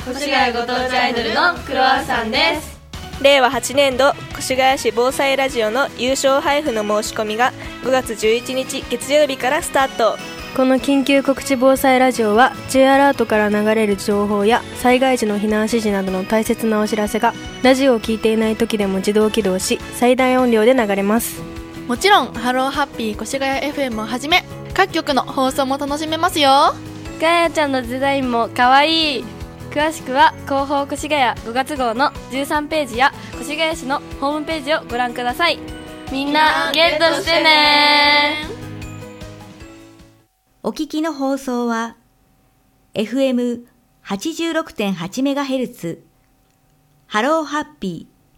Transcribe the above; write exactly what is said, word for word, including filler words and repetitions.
越谷ご当地アイドルのクロワッサンです。 れいわはちねん度越谷市防災ラジオの優勝配布の申し込みがごがつじゅういちにち月曜日からスタート。 この緊急告知防災ラジオは J アラートから流れる情報や災害時の避難指示などの大切なお知らせがラジオを聞いていない時でも自動起動し最大音量で流れます。 もちろんハローハッピー越谷 エフエム をはじめ各局の放送も楽しめますよ。 ガヤちゃんのデザインもかわいい。詳しくは広報越谷ごがつ号のじゅうさんページや越谷市のホームページをご覧ください。みんなゲットしてね。 お聞きの放送は エフエムはちじゅうろくてんはちメガヘルツ ハローハッピー